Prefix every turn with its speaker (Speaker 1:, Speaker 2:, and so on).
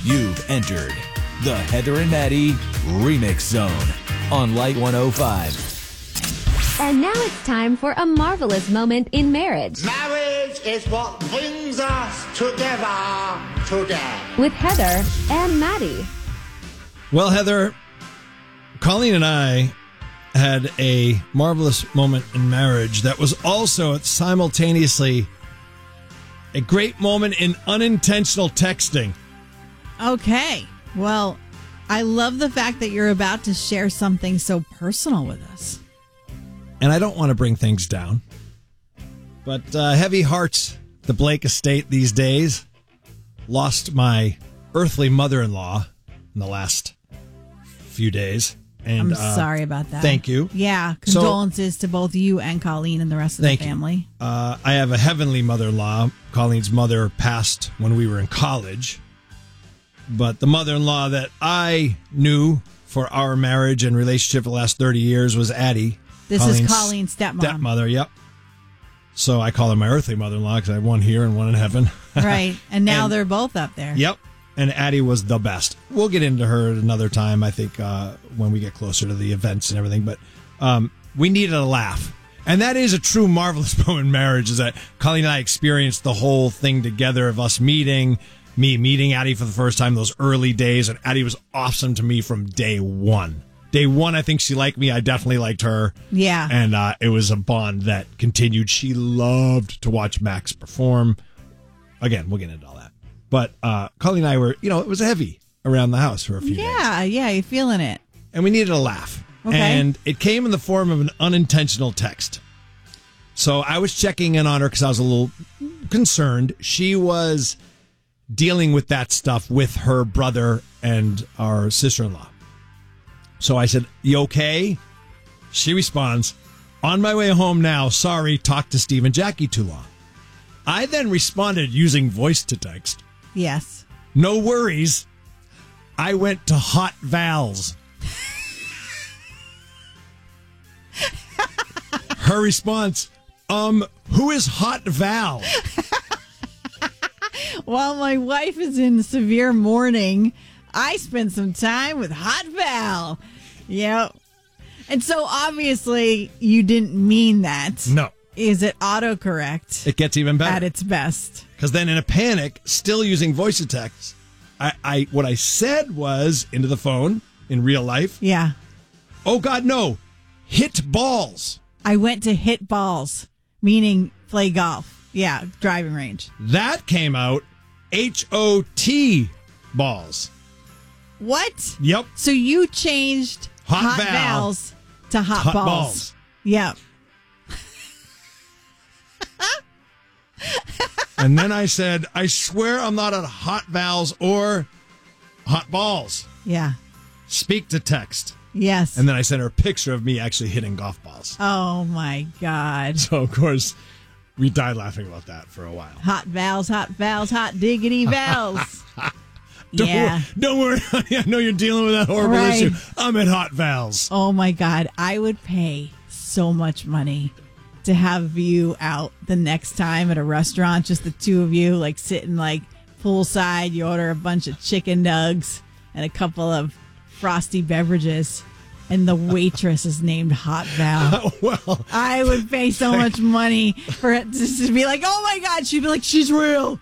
Speaker 1: You've entered the Heather and Maddie Remix Zone on Light 105.
Speaker 2: And now it's time for a marvelous moment in marriage.
Speaker 3: Marriage is what brings us together today.
Speaker 2: With Heather and Maddie.
Speaker 4: Well, Heather, Colleen and I had a marvelous moment in marriage that was also simultaneously a great moment in unintentional texting.
Speaker 5: Okay. Well, I love the fact that you're about to share something so personal with us.
Speaker 4: And I don't want to bring things down, but heavy hearts, the Blake estate these days. Lost my earthly mother-in-law in the last few days. And
Speaker 5: I'm sorry about that.
Speaker 4: Thank you.
Speaker 5: Yeah, condolences to both you and Colleen and the rest of the family.
Speaker 4: I have a heavenly mother-in-law. Colleen's mother passed when we were in college. But the mother-in-law that I knew for our marriage and relationship for the last 30 years was Addie.
Speaker 5: This is Colleen's stepmom.
Speaker 4: Stepmother, yep. So I call her my earthly mother-in-law because I have one here and one in heaven.
Speaker 5: Right. And now they're both up there.
Speaker 4: Yep. And Addie was the best. We'll get into her at another time, I think, when we get closer to the events and everything. But we needed a laugh. And that is a true marvelous moment in marriage, is that Colleen and I experienced the whole thing together of us meeting, me meeting Addie for the first time, those early days. And Addie was awesome to me from day one. Day one, I think she liked me. I definitely liked her.
Speaker 5: Yeah.
Speaker 4: And it was a bond that continued. She loved to watch Max perform. Again, we'll get into all that. But Colleen and I were, it was heavy around the house for a few days.
Speaker 5: Yeah, you're feeling it.
Speaker 4: And we needed a laugh.
Speaker 5: Okay.
Speaker 4: And it came in the form of an unintentional text. So I was checking in on her because I was a little concerned. She was dealing with that stuff with her brother and our sister-in-law. So I said, "You okay?" She responds, "On my way home now. Sorry, talked to Steve and Jackie too long." I then responded using voice to text.
Speaker 5: Yes.
Speaker 4: "No worries. I went to Hot Val's." Her response, who is Hot Val?
Speaker 5: While my wife is in severe mourning, I spent some time with Hot Val. Yep. And so obviously you didn't mean that.
Speaker 4: No.
Speaker 5: Is it autocorrect?
Speaker 4: It gets even better.
Speaker 5: At its best.
Speaker 4: Because then in a panic, still using voice to text, what I said was into the phone in real life.
Speaker 5: Yeah.
Speaker 4: Oh, God, no. Hit balls.
Speaker 5: I went to hit balls, meaning play golf. Yeah, driving range.
Speaker 4: That came out HOT balls.
Speaker 5: What?
Speaker 4: Yep.
Speaker 5: So you changed
Speaker 4: Hot
Speaker 5: Val.
Speaker 4: Vals
Speaker 5: to hot balls. Yep.
Speaker 4: And then I said, I swear I'm not at Hot Val's or Hot Balls.
Speaker 5: Yeah.
Speaker 4: Speak to text.
Speaker 5: Yes.
Speaker 4: And then I sent her a picture of me actually hitting golf balls.
Speaker 5: Oh, my God.
Speaker 4: So, of course, we died laughing about that for a while.
Speaker 5: Hot Val's, hot diggity Val's.
Speaker 4: Don't worry, honey. I know you're dealing with that horrible issue. I'm at Hot Val's.
Speaker 5: Oh, my God. I would pay so much money to have you out the next time at a restaurant, just the two of you, like sitting like poolside. You order a bunch of chicken nugs and a couple of frosty beverages, and the waitress is named Hot Val.
Speaker 4: Well,
Speaker 5: I would pay so much money for it to be like, oh my God. She'd be like, she's real.